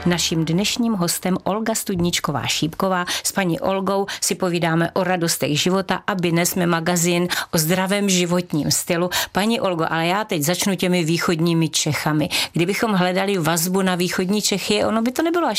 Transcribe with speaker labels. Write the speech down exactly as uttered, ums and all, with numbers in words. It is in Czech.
Speaker 1: Naším dnešním hostem Olga Studničková-Šípková. S paní Olgou si povídáme o radostech života a dnes jsme magazín o zdravém životním stylu. Paní Olgo, ale já teď začnu těmi východními Čechami. Kdybychom hledali vazbu na východní Čechy, ono by to nebylo až